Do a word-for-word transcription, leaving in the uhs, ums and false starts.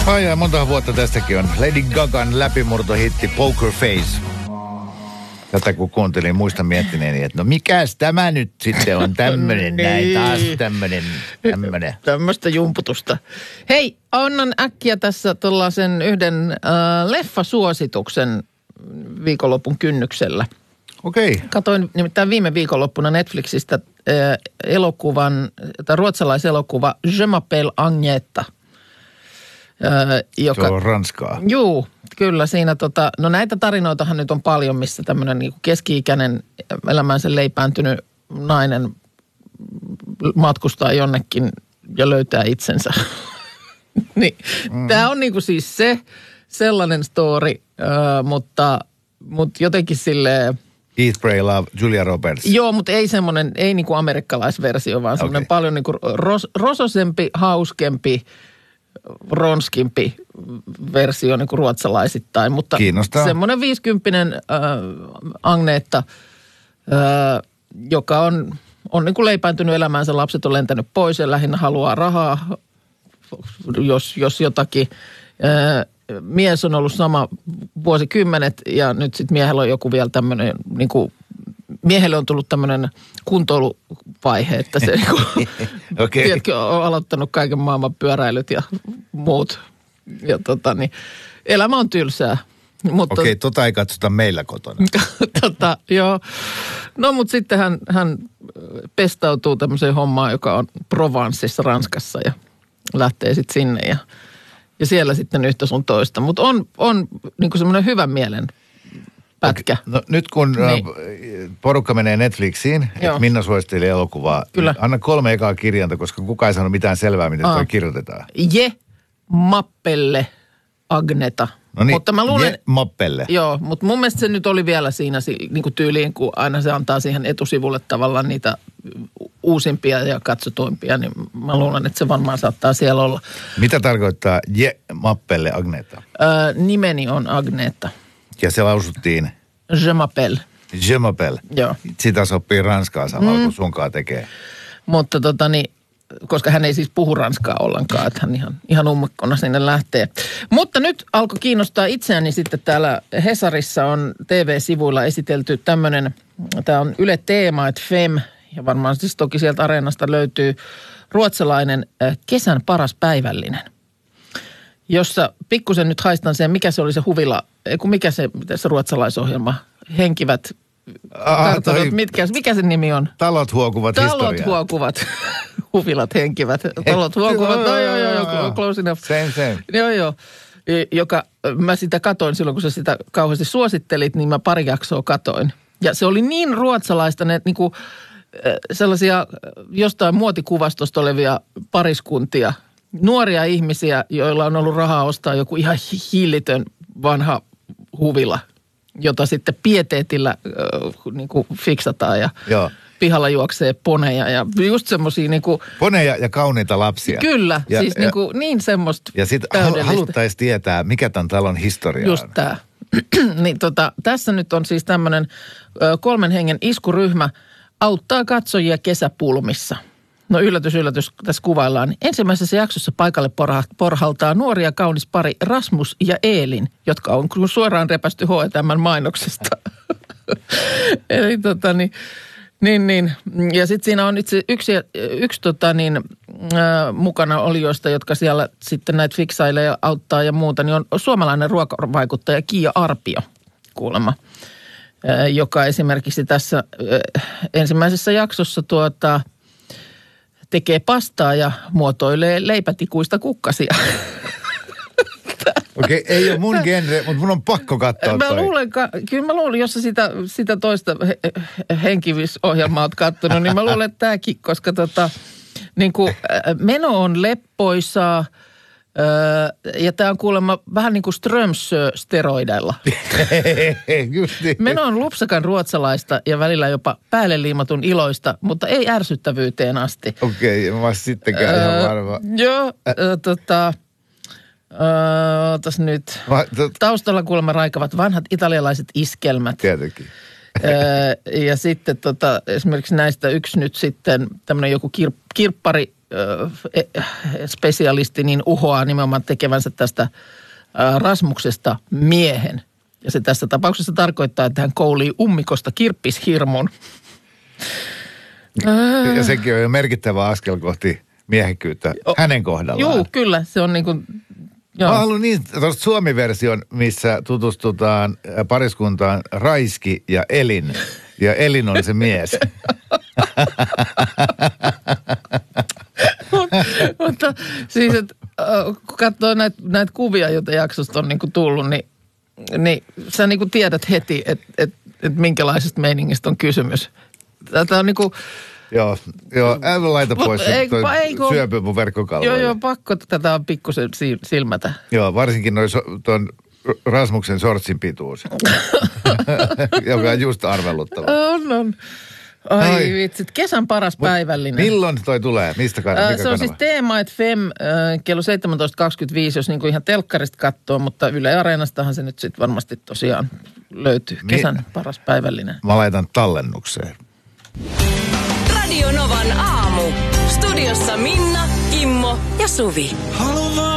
Ai ja monta vuotta tästäkin on. Lady Gagan läpimurtohitti Poker Face. Tätä kun kuuntelin, muistan miettineeni, että no mikäs tämä nyt sitten on tämmönen näin, taas tämmönen, tämmönen. Tämmöistä jumputusta. Hei, annan äkkiä tässä tuollaisen yhden äh, leffasuosituksen viikonlopun kynnyksellä. Okei. Okay. Katoin nimittäin viime viikonloppuna Netflixistä äh, elokuvan, tai ruotsalaiselokuva Je m'appelle Agneta. Äh, joka, se on ranskaa. Juu, kyllä siinä tota, no näitä tarinoitahan nyt on paljon, missä tämmöinen niin keski-ikäinen elämänsä leipääntynyt nainen matkustaa jonnekin ja löytää itsensä. niin, mm. Tämä on niinku siis se, sellainen story, äh, mutta, mutta jotenkin silleen... Eat, Pray, Love, Julia Roberts. Joo, mutta ei semmoinen, ei niinku amerikkalaisversio, vaan semmoinen okay. paljon niinku ros, rososempi, hauskempi, ronskimpi versio niin kuin ruotsalaisittain, mutta kiinnostaa. Semmoinen viisikymppinen äh, Agneta, äh, joka on, on niin kuin leipääntynyt elämäänsä, lapset on lentänyt pois ja lähinnä haluaa rahaa, jos, jos jotakin. Äh, mies on ollut sama vuosikymmenet ja nyt sitten miehellä on joku vielä tämmöinen, niin kuin miehelle on tullut tämmöinen kuntoiluvaihe, että se okay. tiedätkö, on aloittanut kaiken maailman pyöräilyt ja muut. Ja tota niin, elämä on tylsää. Mutta, okei, okay, tota ei katsota meillä kotona. tota, joo. No mutta sitten hän, hän pestautuu tämmöiseen hommaan, joka on Provenceissa Ranskassa ja lähtee sitten sinne ja, ja siellä sitten yhtä sun toista. Mutta on, on niin kuin semmoinen hyvän mielen pätkä. Okay. No, nyt kun niin. porukka menee Netflixiin, että Minna suositteli elokuvaa, kyllä. Niin anna kolme ekaa kirjainta, koska kukaan ei sanonut mitään selvää, miten toi kirjoitetaan. Je m'appelle Agneta. No niin, mutta mä luulen, Je m'appelle. Joo, mutta mun mielestä se nyt oli vielä siinä niin kuin tyyliin, kun aina se antaa siihen etusivulle tavallaan niitä uusimpia ja katsotuimpia, niin mä luulen, että se varmaan saattaa siellä olla. Mitä tarkoittaa Je m'appelle Agneta? Öö, nimeni on Agneta. Ja se lausuttiin? Je m'appelle. Je m'appelle. Joo. Sitä sopii ranskaa samalla, mm. kun sunkaan tekee. Mutta tota niin, koska hän ei siis puhu ranskaa ollenkaan, että hän ihan, ihan ummekkona sinne lähtee. Mutta nyt alkoi kiinnostaa itseäni sitten täällä Hesarissa on T V-sivuilla esitelty tämmöinen, tämä on Yle Teema, että Fem, ja varmaan siis toki sieltä Areenasta löytyy ruotsalainen kesän paras päivällinen, jossa pikkusen nyt haistan sen, mikä se oli se huvila, kun mikä se, se ruotsalaisohjelma, Henkivät kartanot, mitkä, mikä se nimi on? Talot huokuvat Talot historiaa. Talot huokuvat, huvilat henkivät. Talot huokuvat, no joo joo joo, close enough. Same, same. Joo joo, joka mä sitä katoin silloin, kun sä sitä kauheasti suosittelit, niin mä pari jaksoa katoin. Ja se oli niin ruotsalaista, ne niinku sellaisia jostain muotikuvastosta olevia pariskuntia, nuoria ihmisiä, joilla on ollut rahaa ostaa joku ihan hillitön vanha huvila, jota sitten pieteetillä äh, niin kuin fiksataan ja Joo. pihalla juoksee poneja ja just semmoisia niin kuin... Poneja ja kauniita lapsia. Kyllä, ja, siis ja, niin, kuin, niin semmoista ja sitten haluttaisiin tietää, mikä tämän talon historia just on. Just tämä. niin tota, tässä nyt on siis tämmöinen kolmen hengen iskuryhmä auttaa katsojia kesäpulmissa. No yllätys, yllätys, tässä kuvaillaan. Ensimmäisessä jaksossa paikalle porhaltaa nuoria kaunis pari Rasmus ja Eelin, jotka on suoraan repästy H and M:n mainoksesta. Eli tota niin, niin, niin. Ja sitten siinä on itse yksi, yksi tota niin, äh, mukana olijoista, jotka siellä sitten näitä fiksailee ja auttaa ja muuta, niin on suomalainen ruokavaikuttaja Kiia Arpio kuulemma, äh, joka esimerkiksi tässä äh, ensimmäisessä jaksossa tuota... tekee pastaa ja muotoilee leipätikuista kukkasia. Okei, okay, ei ole mun genre, mutta mun on pakko katsoa mä toi. luulen, kyllä mä luulen, jos sä sitä, sitä toista henkivisohjelmaa oot kattonut, niin mä luulen, että tämäkin, koska tota, niin kuin, meno on leppoisaa ja tämä on kuulemma vähän niin kuin Strömsö-steroideilla. Meno on lupsakan ruotsalaista ja välillä jopa päälle liimatun iloista, mutta ei ärsyttävyyteen asti. Okei, okay, mä sittenkään öö, ihan varma. Joo, äh, tota... Öö, otas nyt. Va, tot... Taustalla kuulemma raikavat vanhat italialaiset iskelmät. Tietenkin. öö, ja sitten tota, esimerkiksi näistä yksi nyt sitten tämmöinen joku kir, kirppari seksuaalispesialisti niin uhoaa nimenomaan tekevänsä tästä äh, Rasmuksesta miehen. Ja se tässä tapauksessa tarkoittaa, että hän koulii ummikosta kirppishirmun. Ja sekin on jo merkittävä askel kohti miehekkyyttä hänen kohdallaan. Joo, kyllä. Se on niin kuin... Joo. Mä haluan niin tuosta Suomi-version, missä tutustutaan pariskuntaan Raiski ja Elin. Ja Elin on se mies. Mutta siis, että kun katsoo näitä näit kuvia, joita jaksosta on niin kuin tullut, niin, niin sä niin kuin tiedät heti, että et, et minkälaisesta meiningistä on kysymys. Tämä on niin kuin... Joo, joo, älä laita pois se ei, toi ei, kun, syöpy mun verkkokalvoille. Joo, joo, pakko tätä on pikkusen silmätä. Joo, varsinkin noin so, tuon Rasmuksen sortsin pituus, joka on just arveluttava. On, on. Ai, Ai. vitsit, kesän paras Mut päivällinen. Milloin toi tulee? Mistä kannattaa? Äh, se on kanava? Siis Teema et Fem äh, kello seitsemäntoista kaksikymmentäviisi, jos niinku ihan telkkarista katsoo, mutta Yle Areenastahan se nyt sitten varmasti tosiaan löytyy. Kesän Mi- paras päivällinen. Mä laitan tallennukseen. Radio Novan aamu. Studiossa Minna, Kimmo ja Suvi.